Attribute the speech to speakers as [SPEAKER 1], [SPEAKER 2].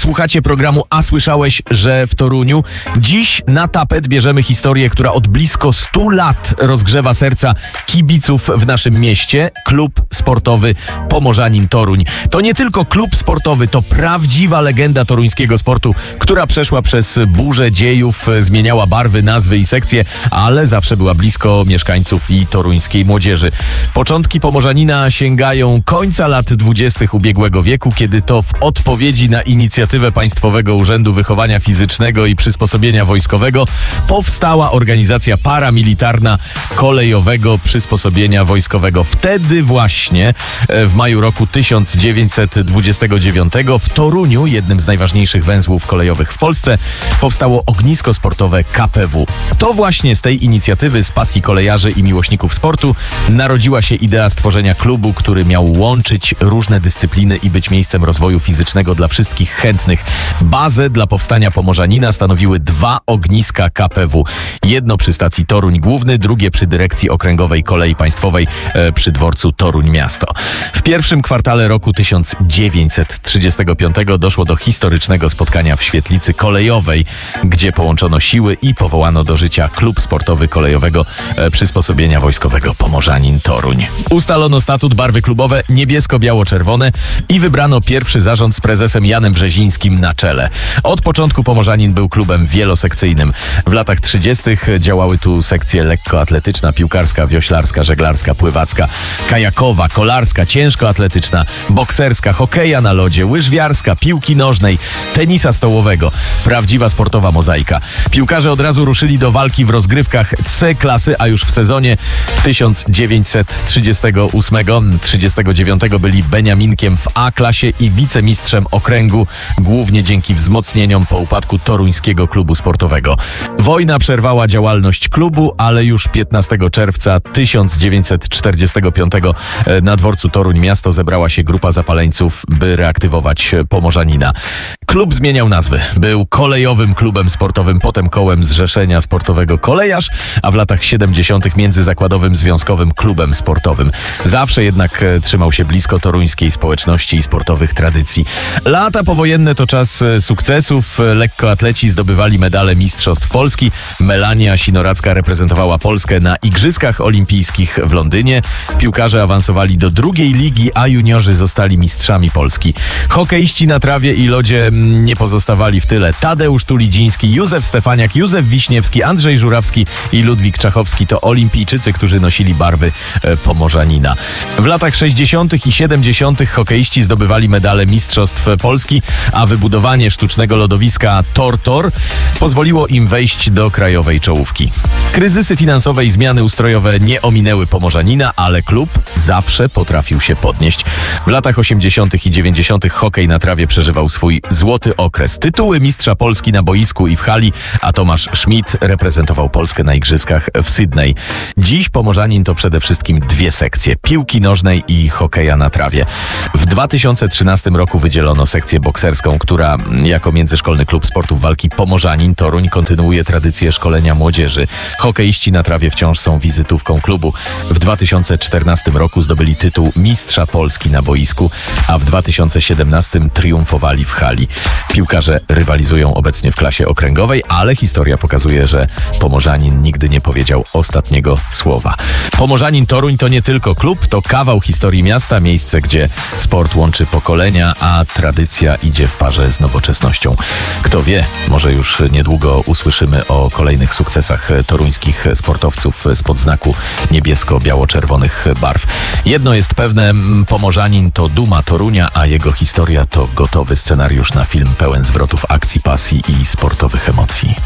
[SPEAKER 1] Słuchacie programu A słyszałeś, że w Toruniu? Dziś na tapet bierzemy historię, która od blisko 100 lat rozgrzewa serca kibiców w naszym mieście. Klub sportowy Pomorzanin Toruń. To nie tylko klub sportowy, to prawdziwa legenda toruńskiego sportu, która przeszła przez burzę dziejów, zmieniała barwy, nazwy i sekcje, ale zawsze była blisko mieszkańców i toruńskiej młodzieży. Początki Pomorzanina sięgają końca lat 20. ubiegłego wieku, kiedy to w odpowiedzi na inicjatywę Państwowego Urzędu Wychowania Fizycznego i Przysposobienia Wojskowego powstała organizacja paramilitarna kolejowego przysposobienia wojskowego. Wtedy właśnie w maju roku 1929 w Toruniu, jednym z najważniejszych węzłów kolejowych w Polsce, powstało ognisko sportowe KPW. To właśnie z tej inicjatywy, z pasji kolejarzy i miłośników sportu narodziła się idea stworzenia klubu, który miał łączyć różne dyscypliny i być miejscem rozwoju fizycznego dla wszystkich chętnych. Bazę dla powstania Pomorzanina stanowiły 2 ogniska KPW. Jedno przy stacji Toruń Główny, drugie przy dyrekcji okręgowej Kolei Państwowej przy dworcu Toruń Miasto. W pierwszym kwartale roku 1935 doszło do historycznego spotkania w świetlicy kolejowej, gdzie połączono siły i powołano do życia klub sportowy kolejowego przysposobienia wojskowego Pomorzanin Toruń. Ustalono statut, barwy klubowe niebiesko-biało-czerwone i wybrano pierwszy zarząd z prezesem Janem Brzezińskim na czele. Od początku Pomorzanin był klubem wielosekcyjnym. W latach 30. działały tu sekcje lekkoatletyczna, piłkarska, wioślarska, żeglarska, pływacka, kajakowa, kolarska, ciężkoatletyczna, bokserska, hokeja na lodzie, łyżwiarska, piłki nożnej, tenisa stołowego. Prawdziwa sportowa mozaika. Piłkarze od razu ruszyli do walki w rozgrywkach C klasy, a już w sezonie 1938-39 byli beniaminkiem w A klasie i wicemistrzem okręgu, głównie dzięki wzmocnieniom po upadku toruńskiego klubu sportowego. Wojna przerwała działalność klubu, ale już 15 czerwca 1945 na dworcu Toruń Miasto zebrała się grupa zapaleńców, by reaktywować Pomorzanina. Klub zmieniał nazwy. Był kolejowym klubem sportowym, potem kołem Zrzeszenia Sportowego Kolejarz, a w latach 70. międzyzakładowym związkowym klubem sportowym. Zawsze jednak trzymał się blisko toruńskiej społeczności i sportowych tradycji. Lata powojenne to czas sukcesów. Lekkoatleci zdobywali medale Mistrzostw Polski. Melania Sinoracka reprezentowała Polskę na Igrzyskach Olimpijskich w Londynie. Piłkarze awansowali do drugiej ligi, a juniorzy zostali mistrzami Polski. Hokeiści na trawie i lodzie nie pozostawali w tyle. Tadeusz Tulidziński, Józef Stefaniak, Józef Wiśniewski, Andrzej Żurawski i Ludwik Czachowski to olimpijczycy, którzy nosili barwy Pomorzanina. W latach 60. i 70. hokeiści zdobywali medale Mistrzostw Polski, a wybudowanie sztucznego lodowiska Tor pozwoliło im wejść do krajowej czołówki. Kryzysy finansowe i zmiany ustrojowe nie ominęły Pomorzanina, ale klub zawsze potrafił się podnieść. W latach 80. i 90. hokej na trawie przeżywał swój złoty okres. Tytuły mistrza Polski na boisku i w hali, a Tomasz Schmidt reprezentował Polskę na igrzyskach w Sydney. Dziś Pomorzanin to przede wszystkim 2 sekcje: piłki nożnej i hokeja na trawie. W 2013 roku wydzielono sekcję bokserską, która jako międzyszkolny klub sportów walki Pomorzanin Toruń kontynuuje tradycję szkolenia młodzieży. Hokeiści na trawie wciąż są wizytówką klubu. W 2014 roku zdobyli tytuł mistrza Polski na boisku, a w 2017 triumfowali w hali. Piłkarze rywalizują obecnie w klasie okręgowej, ale historia pokazuje, że Pomorzanin nigdy nie powiedział ostatniego słowa. Pomorzanin Toruń to nie tylko klub, to kawał historii miasta, miejsce, gdzie sport łączy pokolenia, a tradycja idzie w parze z nowoczesnością. Kto wie, może już niedługo usłyszymy o kolejnych sukcesach toruńskich sportowców spod znaku niebiesko-biało-czerwonych barw. Jedno jest pewne, Pomorzanin to duma Torunia, a jego historia to gotowy scenariusz na film pełen zwrotów akcji, pasji i sportowych emocji.